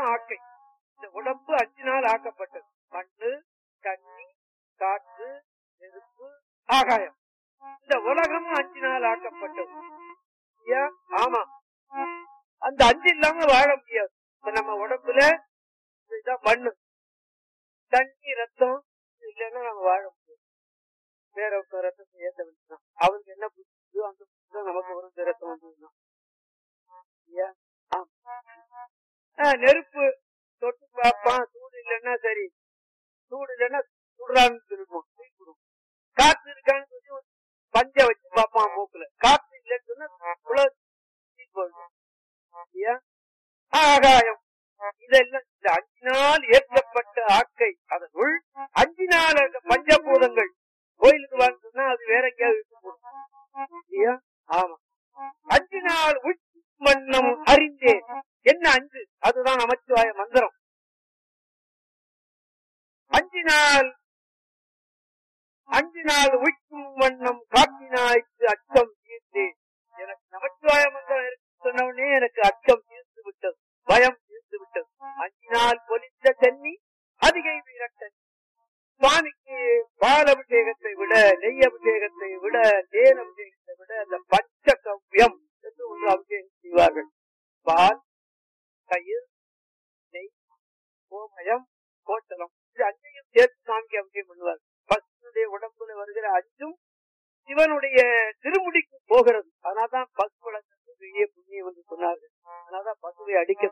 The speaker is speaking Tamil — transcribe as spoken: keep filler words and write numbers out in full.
ஆக்கை. இந்த உடம்பு அஞ்சினால் ஆக்கப்பட்டது. மண்ணு, தண்ணி, காற்று, நெருப்பு, ஆகாயம். இந்த உலகமும் அஞ்சினால் ஆக்கப்பட்டது. ஆமா, அந்த அஞ்சு இல்லாம வாழ முடியாது. இப்ப நம்ம உடம்புல இதுதான் மண்ணு, தண்ணி, ரத்தம் இல்லைன்னா நம்ம வாழ முடியாது. வேற ஒரு ரத்தத்தை ஏற்ற வேண்டியதான். அவருக்கு என்ன புரியுதோ அந்த புரிதான் நமக்கு ஒரு ரத்தம் வந்துதான். நெருப்பு தொட்டு பார்ப்பான், சூடு இல்லைன்னா சரி, சூடு இல்லைன்னா சுடுறான்னு சொல்லுவோம். காற்று இருக்கான்னு சொல்லி பஞ்ச வச்சு பார்ப்பான் மூக்குல. காற்று இல்லைன்னு சொன்னா ஆகாயம். இதெல்லாம் இந்த அஞ்சு நாள் ஏற்றப்பட்ட ஆக்கை. அதனுள் அஞ்சு நாள் பஞ்சபூதங்கள். கோயிலுக்கு வான்னு சொன்னா அது வேற எங்கேயாவது. ஆமா, அஞ்சு நாள் உள் மன்னம் அறிந்தேன். என்ன அஞ்சு? அதுதான் நமச்சிவாய மந்திரம். அஞ்சு நாள் அஞ்சு நாள் உய்க்கும் வண்ணம் காட்டினாய்க்கு அச்சம் தீர்த்தேன். எனக்கு நமச்சிவாய மந்திரம் இருக்கு சொன்னவனே எனக்கு அச்சம் தீர்த்து விட்டது, பயம் தீர்த்து விட்டது. அஞ்சு நாள் பொலித்த சென்னி அதிகை விரட்டன். சுவாமிக்கு பால் அபிஷேகத்தை விட, நெய் அபிஷேகத்தை விட, தேன் அபிஷேகத்தை விட அந்த பஞ்ச கவ்யம் என்று ஒன்று அபிஷேகம் செய்வார்கள். பால், தயிர், நெய், கோமயம், கோட்டலம், இது அஞ்சையும் சேர்த்து சாமிக்கு அபிஷேகம் பண்ணுவார். பசுடைய உடம்புல வருகிற அஞ்சும் சிவனுடைய திருமுடிக்கு போகிறது. அதனால்தான் பசு வளர்ந்து பெரிய புண்ணியம் என்று சொன்னார்கள். அதனால்தான் பசுவை அடிக்க